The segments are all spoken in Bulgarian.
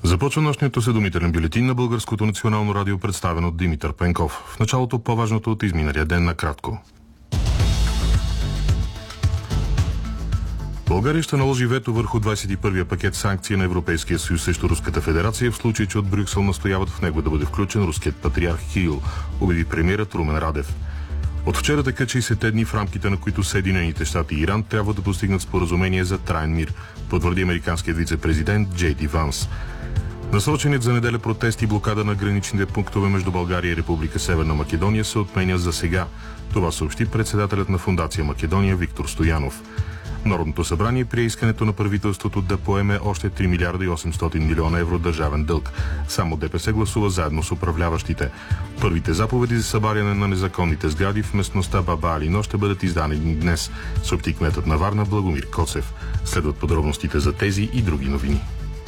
Започва нощният осведомителен бюлетин на Българското национално радио, представен от Димитър Пенков. В началото по-важното от изминалия ден накратко. България ще наложи вето върху 21-я пакет санкции на Европейския съюз срещу Руската федерация в случай, че от Брюксел настояват в него да бъде включен руският патриарх Кирил, обяви премиерът Румен Радев. От вчера така 60 дни, в рамките на които Съединените щати и Иран трябва да постигнат споразумение за траен мир, потвърди американският вице-президент Джей Ди Ванс. Насроченият за неделя протест и блокада на граничните пунктове между България и Република Северна Македония се отменя за сега. Това съобщи председателят на Фондация Македония Виктор Стоянов. Народното събрание прие искането на правителството да поеме още 3 милиарда и 800 милиона евро държавен дълг. Само ДПС гласува заедно с управляващите. Първите заповеди за събаряне на незаконните сгради в местността Баба Алино ще бъдат издадени днес, съобщи кметът на Варна Благомир Коцев. Следват подробностите за тези и други новини.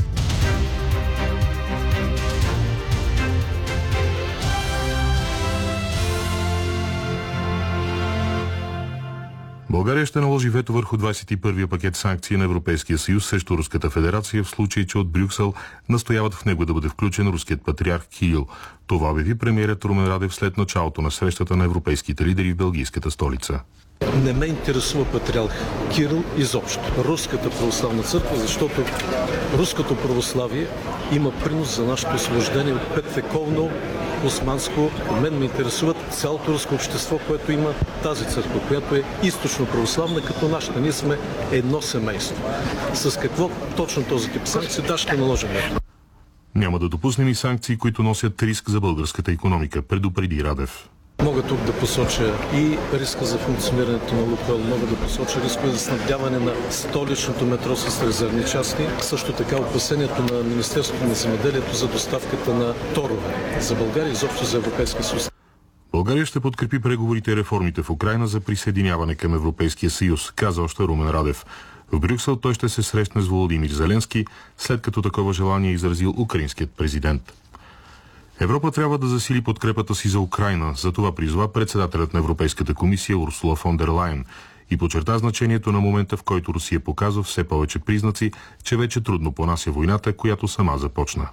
България ще наложи вето върху 21-я пакет санкции на Европейския съюз срещу Руската федерация в случай, че от Брюксел настояват в него да бъде включен руският патриарх Кирил. Това обяви премиерът Румен Радев след началото на срещата на европейските лидери в белгийската столица. Не ме интересува патриарх Кирил изобщо. Руската православна църква, защото руското православие има принос за нашето освобождение от петвековно османско. Мен ме интересува цялото руско общество, което има тази църква, която е източно православна, като нашата. Ние сме едно семейство. С какво точно този тип санкции ще наложим? Няма да допуснем и санкции, които носят риск за българската икономика, предупреди Радев. Мога тук да посоча и риска за функционирането на Лукойл, мога да посоча риска за снабдяване на столичното метро с резервни части, също така опасението на Министерството на земеделието за доставката на торове за България и изобщо за Европейския съюз. България ще подкрепи преговорите и реформите в Украйна за присъединяване към Европейския съюз, каза още Румен Радев. В Брюксел той ще се срещне с Володимир Зеленски, след като такова желание е изразил украинският президент. Европа трябва да засили подкрепата си за Украйна, за това призова председателят на Европейската комисия Урсула фон дер Лайен и подчерта значението на момента, в който Русия показва все повече признаци, че вече трудно понася войната, която сама започна.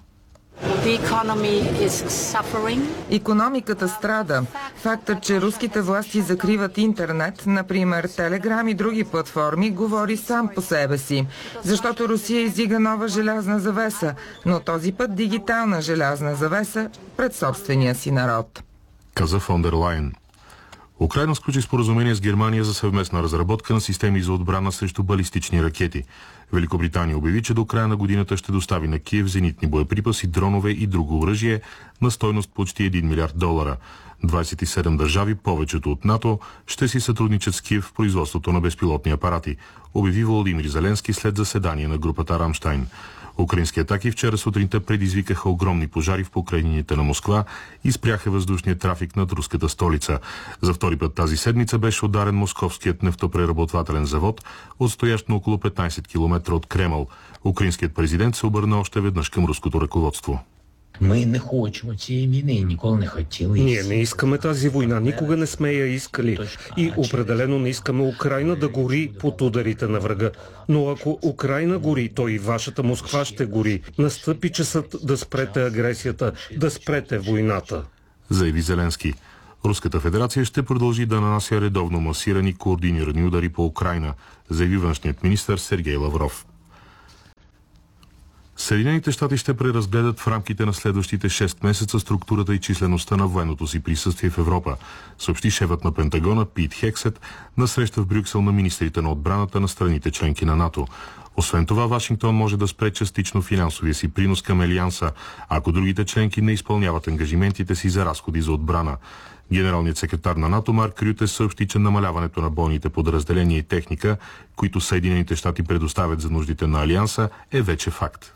Икономиката страда. Фактът, че руските власти закриват интернет, например Телеграм и други платформи, говори сам по себе си. Защото Русия издига нова желязна завеса, но този път дигитална желязна завеса пред собствения си народ. Каза фон дер Лайен. Украйна сключи споразумение с Германия за съвместна разработка на системи за отбрана срещу балистични ракети. Великобритания обяви, че до края на годината ще достави на Киев зенитни боеприпаси, дронове и друго оръжие на стойност почти $1 милиард. 27 държави, повечето от НАТО, ще си сътрудничат с Киев в производството на безпилотни апарати, обяви Володимир Зеленски след заседание на групата Рамштайн. Украински атаки вчера сутринта предизвикаха огромни пожари в покрайнините на Москва и спряха въздушния трафик над руската столица. За втори път тази седмица беше ударен московският нефтопреработвателен завод, отстоящ на около 15 км от Кремъл. Украинският президент се обърна още веднъж към руското ръководство. Ние не хочемо цієї війни і ніколи не хотіли. Ние не искаме тази война, никога не сме я искали и определено не искаме Украйна да гори под ударите на врага. Но ако Украйна гори, то и вашата Москва ще гори. Настъпи часът да спрете агресията, да спрете войната, заяви Зеленски. Руската федерация ще продължи да нанася редовно масирани координирани удари по Украйна, заяви външният министър Сергей Лавров. Съединените щати ще преразгледат в рамките на следващите 6 месеца структурата и числеността на военното си присъствие в Европа, съобщи шефът на Пентагона Пит Хексет на среща в Брюксел на министрите на отбраната на страните членки на НАТО. Освен това, Вашингтон може да спре частично финансовия си принос към Алианса, ако другите членки не изпълняват ангажиментите си за разходи за отбрана. Генералният секретар на НАТО Марк Рюте съобщи, че намаляването на бойните подразделения и техника, които Съединените щати предоставят за нуждите на Алианса, е вече факт.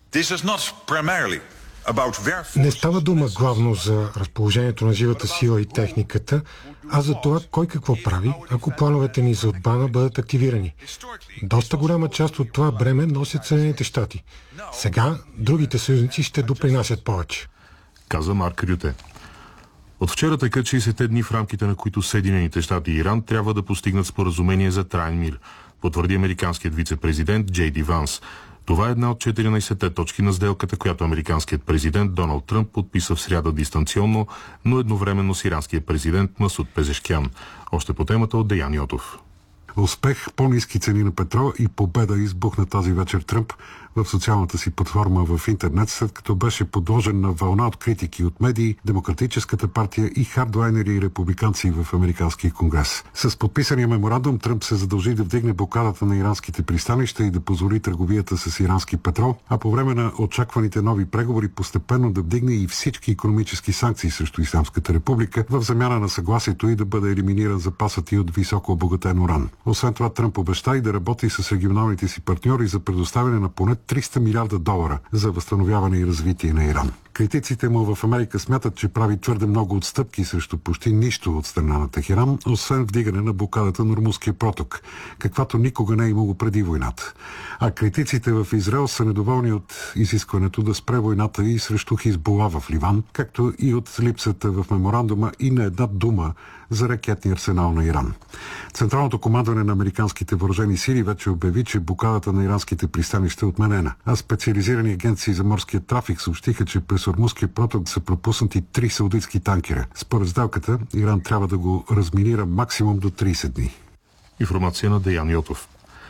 Не става дума главно за разположението на живата сила и техниката, а за това кой какво прави, ако плановете ни за отбрана бъдат активирани. Доста голяма част от това бреме носят Съединените щати. Сега другите съюзници ще допринасят повече, каза Марк Рюте. От вчера тъкат 60 дни, в рамките на които Съединените щати и Иран трябва да постигнат споразумение за траен мир, потвърди американският вице-президент Джей Ди Ванс. Това е една от 14-те точки на сделката, която американският президент Доналд Тръмп подписа в сряда дистанционно, но едновременно с иранския президент Масуд Пезешкян. Още по темата от Деян Йотов. Успех, по-ниски цени на петрола и победа избухна тази вечер Тръмп в социалната си платформа в интернет, след като беше подложен на вълна от критики от медии, Демократическата партия и хардлайнери и републиканци в Американския конгрес. С подписания меморандум Тръмп се задължи да вдигне блокадата на иранските пристанища и да позволи търговията с ирански петрол, а по време на очакваните нови преговори постепенно да вдигне и всички икономически санкции срещу Ислямската република в замяна на съгласието и да бъде елиминиран запасът и от високо обогатен уран. Освен това, Тръмп обеща и да работи с регионалните си партньори за предоставяне на поне $300 милиарда за възстановяване и развитие на Иран. Критиците му в Америка смятат, че прави твърде много отстъпки срещу почти нищо от страна на Техеран, освен вдигане на блокадата на Ормузския проток, каквато никога не е имало преди войната. А критиците в Израел са недоволни от изискването да спре войната и срещу Хизбула в Ливан, както и от липсата в меморандума и на една дума за ракетния арсенал на Иран. Централното командване на американските въоръжени сили вече обяви, че блокадата на иранските пристанища е отменена, а специализирани агенции за морския трафик съобщиха, че през Ормузския проток са пропуснати 3 саудитски танкера. Според сделката, Иран трябва да го разминира максимум до 30 дни. Информация на Деян Йотов.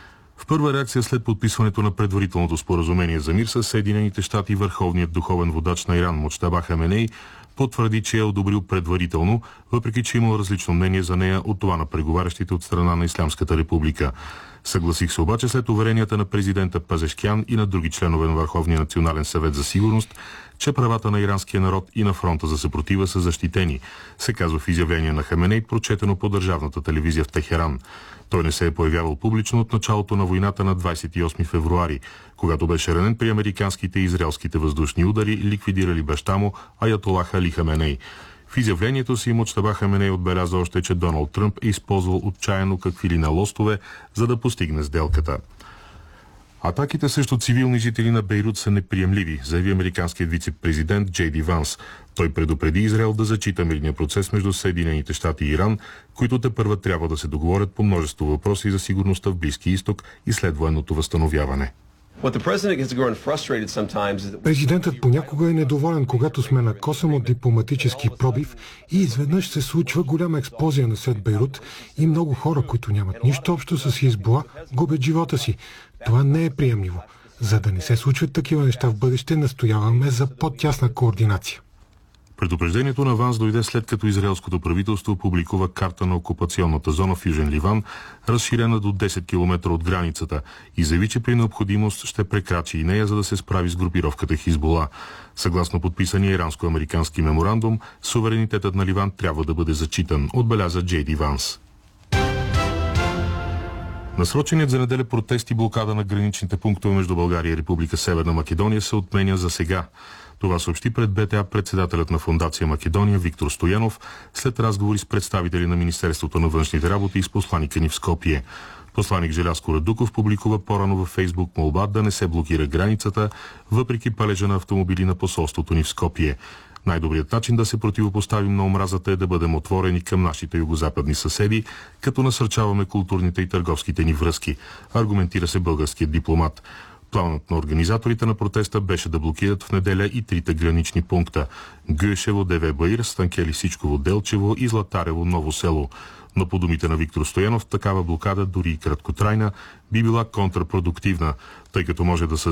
В първа реакция след подписването на предварителното споразумение за мир с Съединените щати, върховният духовен водач на Иран Муджтаба Хаменей потвърди, че е одобрил предварително, въпреки че имал различно мнение за нея от това на преговарящите от страна на Ислямската република. Съгласих се обаче след уверенията на президента Пезешкян и на други членове на Върховния национален съвет за сигурност, че правата на иранския народ и на фронта за съпротива са защитени, се казва в изявление на Хаменей, прочетено по държавната телевизия в Техеран. Той не се е появявал публично от началото на войната на 28 февруари, когато беше ранен при американските и израелските въздушни удари, ликвидирали баща му Аятолах Али Хаменей. В изявлението си Муджтаба Хаменей отбеляза още, че Доналд Тръмп е използвал отчаяно какви ли на лостове, за да постигне сделката. Атаките срещу цивилни жители на Бейрут са неприемливи, заяви американският вице-президент Джей Ди Ванс. Той предупреди Израел да зачита мирния процес между Съединените щати и Иран, които тепърва трябва да се договорят по множество въпроси за сигурността в Близкия изток и следвоенното възстановяване. Президентът понякога е недоволен, когато сме на косъм от дипломатически пробив и изведнъж се случва голяма експлозия насред Бейрут и много хора, които нямат нищо общо с Хизбула, губят живота си. Това не е приемливо. За да не се случват такива неща в бъдеще, настояваме за по-тясна координация. Предупреждението на Ванс дойде след като израелското правителство публикува карта на окупационната зона в Южен Ливан, разширена до 10 км от границата, и заяви, че при необходимост ще прекрачи и нея, за да се справи с групировката Хизбула. Съгласно подписания иранско-американски меморандум, суверенитетът на Ливан трябва да бъде зачитан, отбеляза Джей Ди Ванс. Насроченият за неделя протест и блокада на граничните пунктове между България и Република Северна Македония се отменя за сега. Това съобщи пред БТА председателят на Фондация Македония Виктор Стоянов след разговори с представители на Министерството на външните работи и с посланика ни в Скопие. Посланик Желязко Радуков публикува по-рано във Фейсбук молба да не се блокира границата, въпреки палежа на автомобили на посолството ни в Скопие. Най-добрият начин да се противопоставим на омразата е да бъдем отворени към нашите югозападни съседи, като насърчаваме културните и търговските ни връзки, аргументира се българският дипломат. Планът на организаторите на протеста беше да блокират в неделя и 3 гранични пункта – Гюешево, Деве-Баир, Станкели Сичково, Делчево и Златарево, Ново село. Но по думите на Виктор Стоянов, такава блокада, дори и краткотрайна, би била контрпродуктивна, тъй като може да